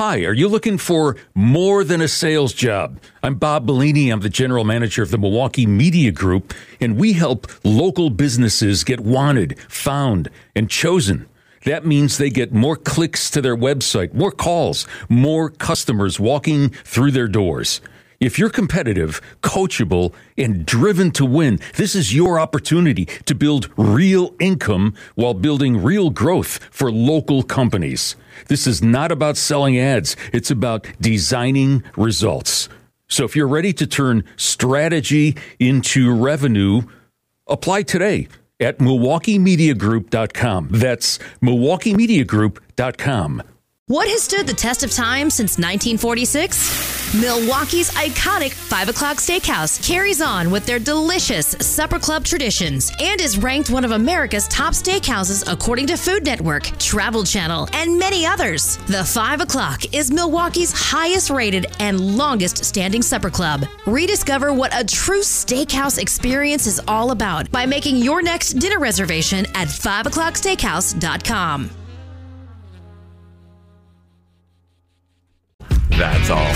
Hi, are you looking for more than a sales job? I'm Bob Bellini. I'm the general manager of the Milwaukee Media Group, and we help local businesses get wanted, found, and chosen. That means they get more clicks to their website, more calls, more customers walking through their doors. If you're competitive, coachable, and driven to win, this is your opportunity to build real income while building real growth for local companies. This is not about selling ads. It's about designing results. So if you're ready to turn strategy into revenue, apply today at MilwaukeeMediaGroup.com. That's MilwaukeeMediaGroup.com. What has stood the test of time since 1946? Milwaukee's iconic 5 o'clock steakhouse carries on with their delicious supper club traditions and is ranked one of America's top steakhouses according to Food Network, Travel Channel, and many others. The 5 o'clock is Milwaukee's highest rated and longest standing supper club. Rediscover what a true steakhouse experience is all about by making your next dinner reservation at 5o'clocksteakhouse.com. That's all.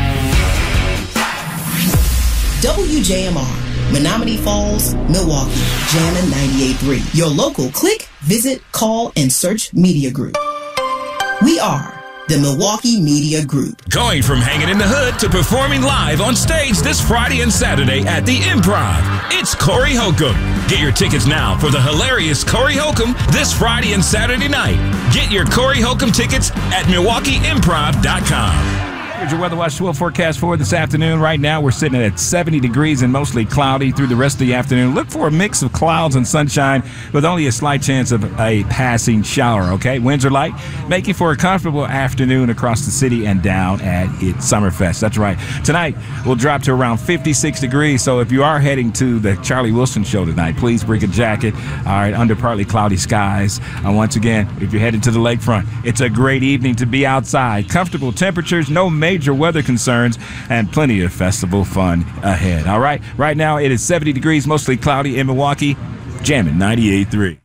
WJMR, Menominee Falls, Milwaukee, Jammin' 98.3. Your local click, visit, call, and search media group. We are the Milwaukee Media Group. Going from hanging in the hood to performing live on stage this Friday and Saturday at the Improv. It's Corey Holcomb. Get your tickets now for the hilarious Corey Holcomb this Friday and Saturday night. Get your Corey Holcomb tickets at MilwaukeeImprov.com. Here's your Weather Watch 12 forecast for this afternoon. Right now, we're sitting at 70 degrees and mostly cloudy through the rest of the afternoon. Look for a mix of clouds and sunshine with only a slight chance of a passing shower, okay? Winds are light, making for a comfortable afternoon across the city and down at Summerfest. That's right. Tonight, we'll drop to around 56 degrees, so if you are heading to the Charlie Wilson show tonight, please bring a jacket, all right, under partly cloudy skies. And once again, if you're heading to the lakefront, it's a great evening to be outside. Comfortable temperatures, no major weather concerns, and plenty of festival fun ahead. All right, right now it is 70 degrees, mostly cloudy in Milwaukee. Jammin' 98.3.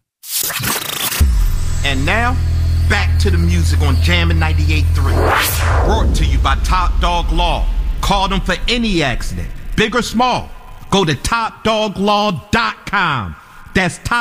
And now, back to the music on Jammin' 98.3. Brought to you by Top Dog Law. Call them for any accident, big or small. Go to TopDogLaw.com. That's Top